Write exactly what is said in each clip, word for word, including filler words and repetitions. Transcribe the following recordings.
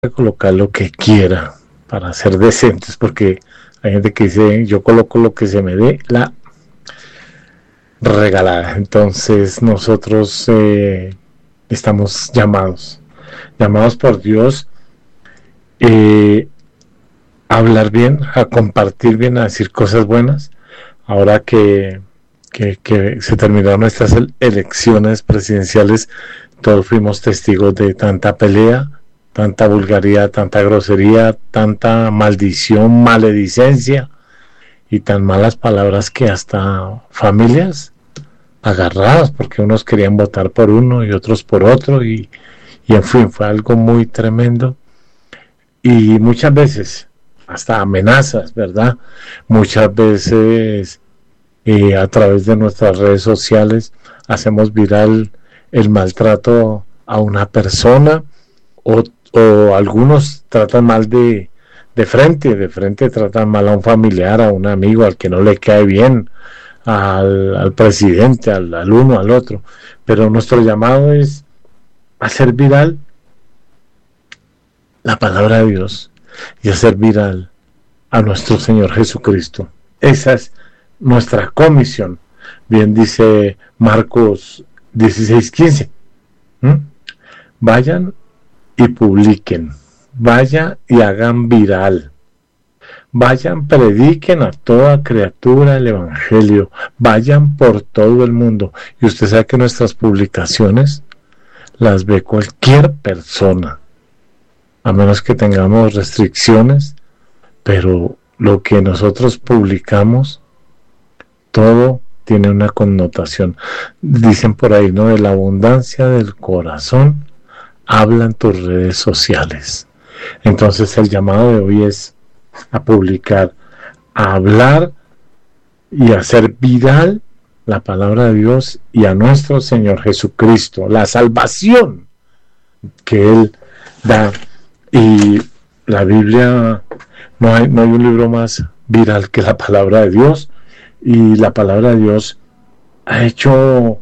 colocar lo que quiera para ser decentes, porque hay gente que dice, yo coloco lo que se me dé la regalada. Entonces nosotros eh, estamos llamados, llamados por Dios eh, a hablar bien, a compartir bien, a decir cosas buenas. Ahora que, que, que se terminaron nuestras elecciones presidenciales, todos fuimos testigos de tanta pelea, tanta vulgaridad, tanta grosería, tanta maldición, maledicencia y tan malas palabras que hasta familias agarradas, porque unos querían votar por uno y otros por otro, y, y en fin, fue algo muy tremendo. Y muchas veces, hasta amenazas, ¿verdad? Muchas veces eh, a través de nuestras redes sociales hacemos viral el maltrato a una persona, o, o algunos tratan mal de, de frente, de frente tratan mal a un familiar, a un amigo, al que no le cae bien, al, al presidente, al, al uno, al otro. Pero nuestro llamado es hacer viral la palabra de Dios y hacer viral a nuestro Señor Jesucristo. Esa es nuestra comisión. Bien dice Marcos dieciséis quince. ¿Mm? Vayan y publiquen, vayan y hagan viral, vayan, prediquen a toda criatura el evangelio, vayan por todo el mundo. Y usted sabe que nuestras publicaciones las ve cualquier persona, a menos que tengamos restricciones, pero lo que nosotros publicamos, todo tiene una connotación. Dicen por ahí, ¿no? De la abundancia del corazón hablan tus redes sociales. Entonces el llamado de hoy es a publicar, a hablar y a hacer viral la palabra de Dios y a nuestro Señor Jesucristo, la salvación que Él da. Y la Biblia, no hay, no hay un libro más viral que la palabra de Dios, y la palabra de Dios ha hecho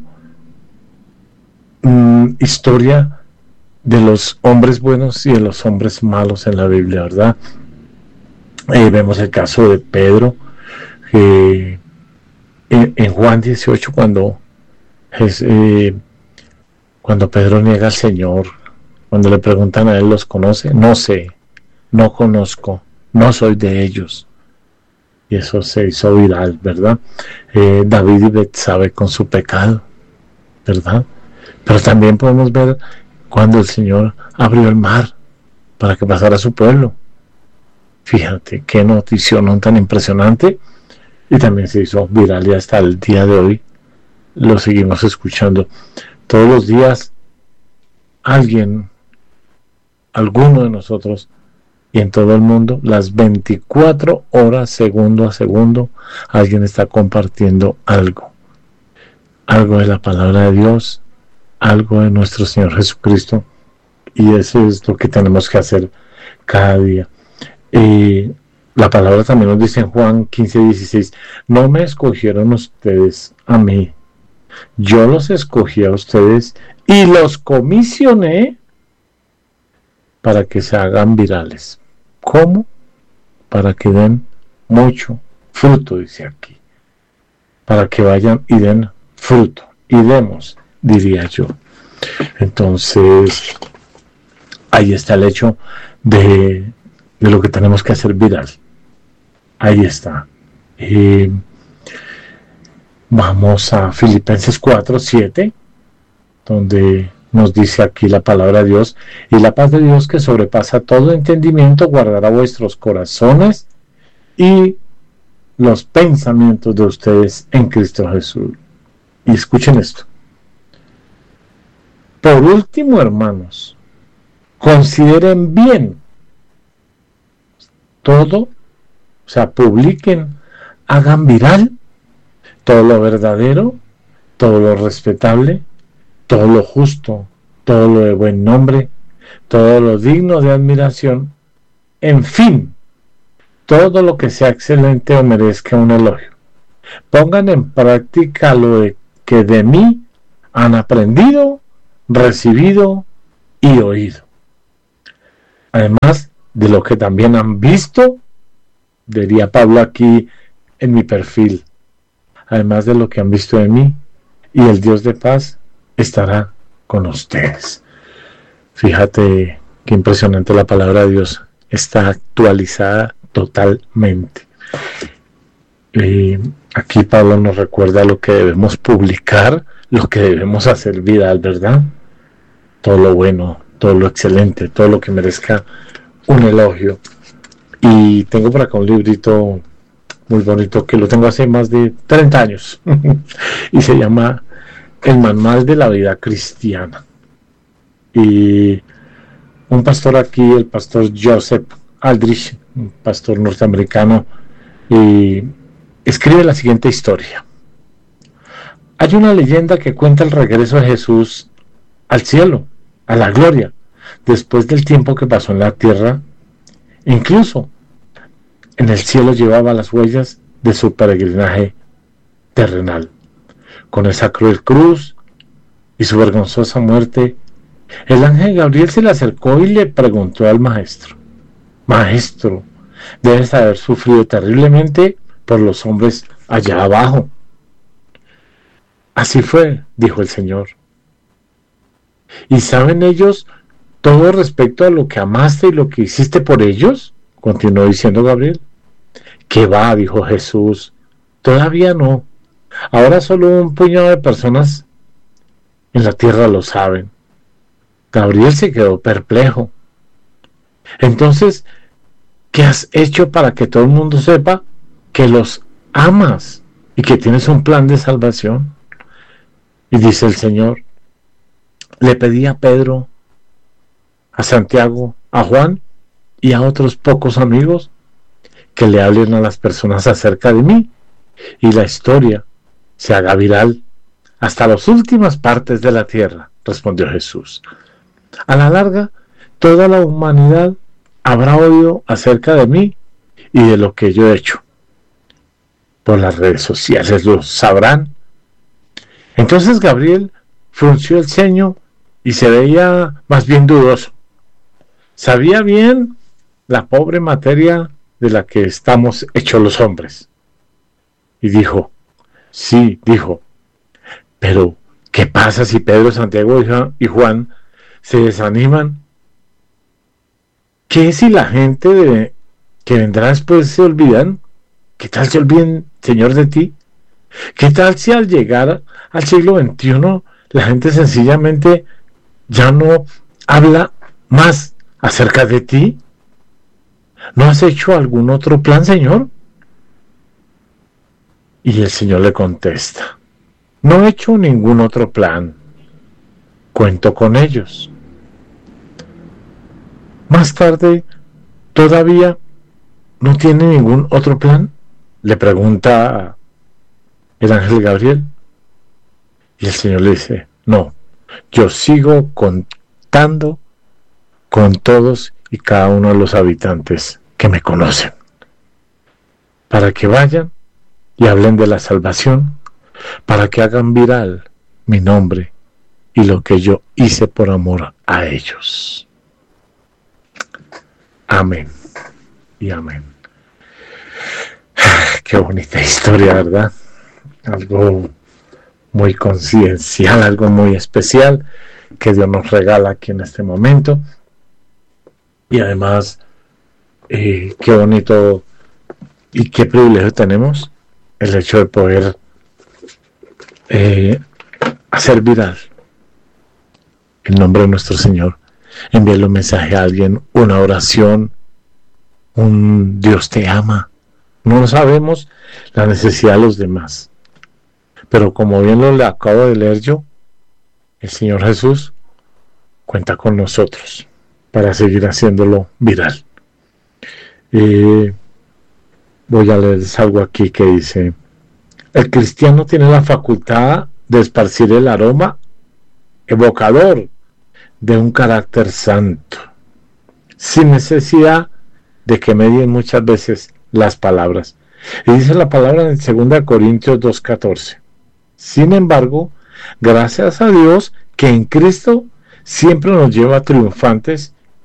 um, historia de los hombres buenos y de los hombres malos en la Biblia, ¿verdad? Eh, vemos el caso de Pedro, que en, en Juan dieciocho, cuando, es, eh, cuando Pedro niega al Señor, cuando le preguntan a él, ¿los conoce? No sé, no conozco, no soy de ellos. Y eso se hizo viral, ¿verdad? Eh, David y Betsabe con su pecado, ¿verdad? Pero también podemos ver cuando el Señor abrió el mar para que pasara su pueblo. Fíjate qué notición tan impresionante. Y también se hizo viral, y hasta el día de hoy lo seguimos escuchando. Todos los días alguien, alguno de nosotros, y en todo el mundo, las veinticuatro horas, segundo a segundo, alguien está compartiendo algo. Algo de la palabra de Dios, algo de nuestro Señor Jesucristo, y eso es lo que tenemos que hacer cada día. Eh, la palabra también nos dice en Juan quince dieciséis, no me escogieron ustedes a mí, yo los escogí a ustedes y los comisioné para que se hagan virales. ¿Cómo? Para que den mucho fruto, dice aquí, para que vayan y den fruto, y demos, diría yo. Entonces ahí está el hecho de, de lo que tenemos que hacer viral. Ahí está. Eh, vamos a Filipenses cuatro siete, donde nos dice aquí la palabra de Dios, y la paz de Dios que sobrepasa todo entendimiento guardará vuestros corazones y los pensamientos de ustedes en Cristo Jesús. Y escuchen esto. Por último, hermanos, consideren bien todo, o sea, publiquen, hagan viral todo lo verdadero, todo lo respetable, todo lo justo, todo lo de buen nombre, todo lo digno de admiración, en fin, todo lo que sea excelente o merezca un elogio. Pongan en práctica lo de que de mí han aprendido, recibido y oído. además de lo que también han visto, diría Pablo aquí en mi perfil, además de lo que han visto de mí, y el Dios de paz estará con ustedes. Fíjate qué impresionante la palabra de Dios, está actualizada totalmente. Y aquí Pablo nos recuerda lo que debemos publicar, lo que debemos hacer viral, ¿verdad? Todo lo bueno, todo lo excelente, todo lo que merezca un elogio. Y tengo por acá un librito muy bonito que lo tengo hace más de treinta años y se llama El Manual de la Vida Cristiana. Y un pastor aquí, el pastor Joseph Aldrich, un pastor norteamericano, y escribe la siguiente historia. Hay una leyenda que cuenta el regreso de Jesús al cielo, a la gloria, después del tiempo que pasó en la tierra. Incluso en el cielo llevaba las huellas de su peregrinaje terrenal. Con esa cruel cruz y su vergonzosa muerte, el ángel Gabriel se le acercó y le preguntó al maestro: Maestro, debes haber sufrido terriblemente por los hombres allá abajo. Así fue, dijo el Señor. ¿Y saben ellos todo respecto a lo que amaste y lo que hiciste por ellos? Continuó diciendo Gabriel. ¿Qué va?, dijo Jesús. Todavía no. Ahora solo un puñado de personas en la tierra lo saben. Gabriel se quedó perplejo. Entonces, ¿qué has hecho para que todo el mundo sepa que los amas y que tienes un plan de salvación? Y dice el Señor: le pedí a Pedro, a Santiago, a Juan y a otros pocos amigos que le hablen a las personas acerca de mí, y la historia se haga viral hasta las últimas partes de la tierra, respondió Jesús. A la larga, toda la humanidad habrá oído acerca de mí y de lo que yo he hecho. Por las redes sociales lo sabrán. Entonces Gabriel frunció el ceño y se veía más bien dudoso. Sabía bien la pobre materia de la que estamos hechos los hombres. Y dijo, sí, dijo, pero ¿qué pasa si Pedro, Santiago y Juan se desaniman? ¿Qué si la gente de, que vendrá después se olvidan? ¿Qué tal se olviden, Señor, de ti? ¿Qué tal si al llegar al siglo veintiuno la gente sencillamente ya no habla más acerca de ti? ¿No has hecho algún otro plan, Señor? Y el Señor le contesta, no he hecho ningún otro plan, cuento con ellos. Más tarde, ¿todavía no tiene ningún otro plan?, le pregunta el ángel Gabriel. Y el Señor le dice, no, yo sigo contando con todos y cada uno de los habitantes que me conocen, para que vayan y hablen de la salvación, para que hagan viral mi nombre y lo que yo hice por amor a ellos. Amén y amén. Qué bonita historia, ¿verdad? Algo muy conciencial, algo muy especial que Dios nos regala aquí en este momento. Y además, eh, qué bonito y qué privilegio tenemos el hecho de poder eh, hacer viral el nombre de nuestro Señor, enviarle un mensaje a alguien, una oración, un Dios te ama. No sabemos la necesidad de los demás, pero como bien lo le acabo de leer yo, el Señor Jesús cuenta con nosotros para seguir haciéndolo viral. Eh, voy a leerles algo aquí que dice: el cristiano tiene la facultad de esparcir el aroma evocador de un carácter santo, sin necesidad de que medien muchas veces las palabras. Y dice la palabra en segunda Corintios dos catorce. Sin embargo, gracias a Dios que en Cristo siempre nos lleva triunfantes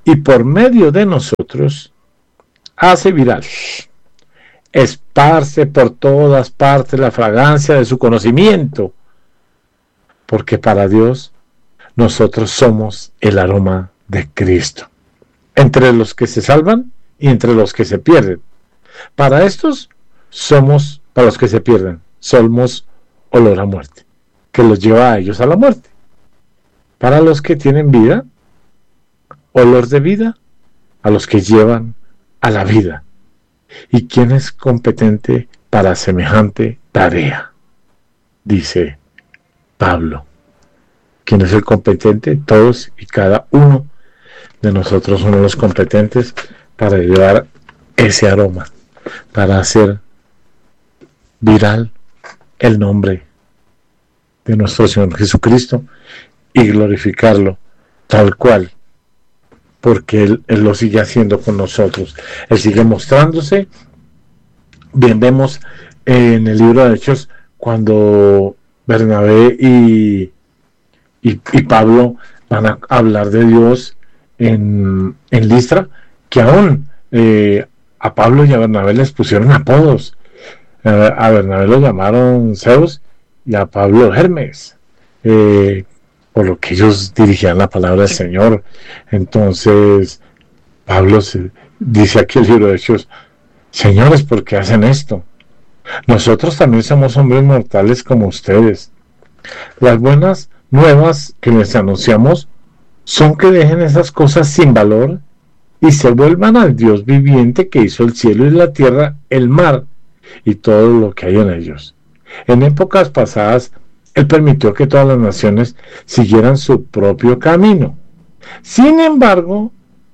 y por medio de nosotros hace viral, esparce por todas partes la fragancia de su conocimiento, porque para Dios nosotros somos el aroma de Cristo, entre los que se salvan y entre los que se pierden. Para estos somos, para los que se pierden, somos olor a muerte, que los lleva a ellos a la muerte. Para los que tienen vida, olor de vida, a los que llevan a la vida. ¿Y quién es competente para semejante tarea? Dice Pablo. ¿Quién es el competente? Todos y cada uno de nosotros somos los competentes para llevar ese aroma, para hacer viral el nombre de nuestro Señor Jesucristo y glorificarlo tal cual, porque Él, Él lo sigue haciendo con nosotros. Él sigue mostrándose. Bien, vemos en el libro de Hechos cuando Bernabé y, y, y Pablo van a hablar de Dios en, en Listra, que aún eh, a Pablo y a Bernabé les pusieron apodos. A Bernabé lo llamaron Zeus y a Pablo Hermes, eh, por lo que ellos dirigían la palabra del Señor. Entonces Pablo se, dice aquí el libro de Hechos: señores, ¿por qué hacen esto? Nosotros también somos hombres mortales como ustedes. Las buenas nuevas que les anunciamos son que dejen esas cosas sin valor y se vuelvan al Dios viviente que hizo el cielo y la tierra, el mar y todo lo que hay en ellos. En épocas pasadas, Él permitió que todas las naciones siguieran su propio camino. Sin embargo,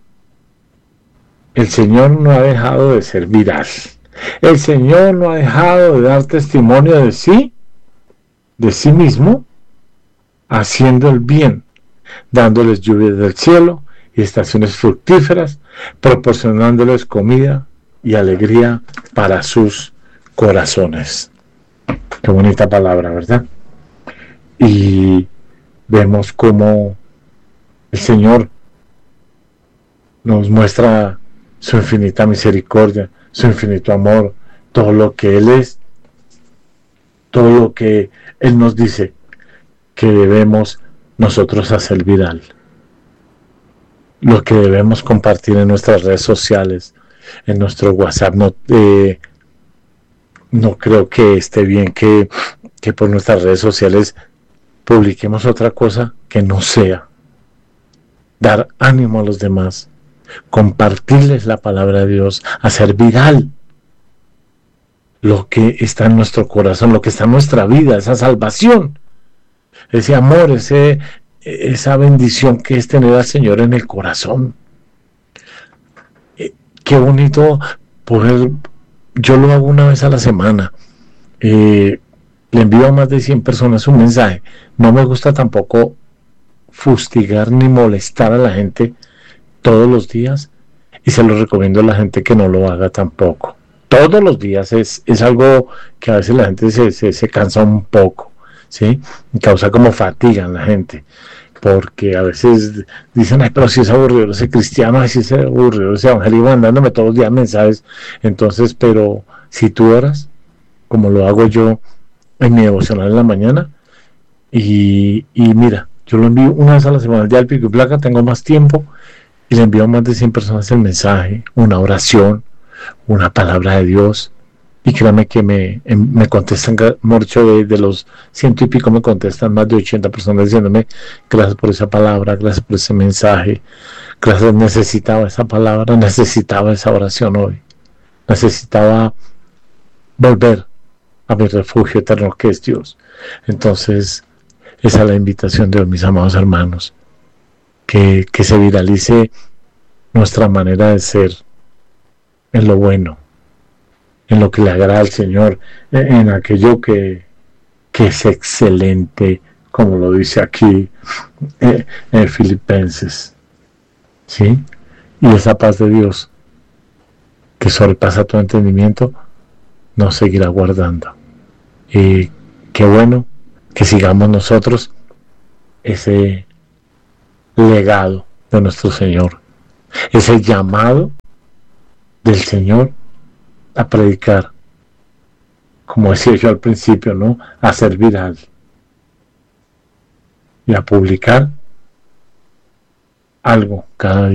el Señor no ha dejado de ser viral. El Señor no ha dejado de dar testimonio de sí, de sí mismo, haciendo el bien, dándoles lluvia del cielo y estaciones fructíferas, proporcionándoles comida y alegría para sus corazones. Qué bonita palabra, ¿verdad? Y vemos cómo el Señor nos muestra su infinita misericordia, su infinito amor, todo lo que Él es, todo lo que Él nos dice que debemos nosotros hacer viral, lo que debemos compartir en nuestras redes sociales, en nuestro WhatsApp. No, eh, no creo que esté bien que, que por nuestras redes sociales publiquemos otra cosa que no sea dar ánimo a los demás, compartirles la palabra de Dios, hacer viral lo que está en nuestro corazón, lo que está en nuestra vida, esa salvación, ese amor, ese, esa bendición que es tener al Señor en el corazón. Eh, qué bonito poder, yo lo hago una vez a la semana, eh, le envío a más de cien personas un mensaje. No me gusta tampoco fustigar ni molestar a la gente todos los días, y se lo recomiendo a la gente que no lo haga tampoco. Todos los días es, es algo que a veces la gente se, se, se cansa un poco, ¿sí? Y causa como fatiga en la gente, porque a veces dicen: ay, pero si es aburrido ese cristiano, ay, si es aburrido ese evangélico mandándome todos los días mensajes. Entonces, pero si tú oras, como lo hago yo en mi devocional en la mañana, y, y mira, yo lo envío una vez a la semana, ya al pico y placa, tengo más tiempo, y le envío a más de cien personas el mensaje, una oración, una palabra de Dios, y créame que me, me contestan mucho. De, de los ciento y pico me contestan más de ochenta personas diciéndome: gracias por esa palabra, gracias por ese mensaje, gracias, necesitaba esa palabra, necesitaba esa oración hoy, necesitaba volver a mi refugio eterno que es Dios. Entonces, esa es la invitación de hoy, mis amados hermanos, que, que se viralice nuestra manera de ser en lo bueno, en lo que le agrada al Señor, en aquello que, que es excelente, como lo dice aquí eh, en Filipenses, ¿sí? Y esa paz de Dios que sobrepasa todo entendimiento nos seguirá guardando. Y qué bueno que sigamos nosotros ese legado de nuestro Señor, Es el llamado del Señor a predicar, como decía yo al principio, ¿no? A ser viral y a publicar algo cada día.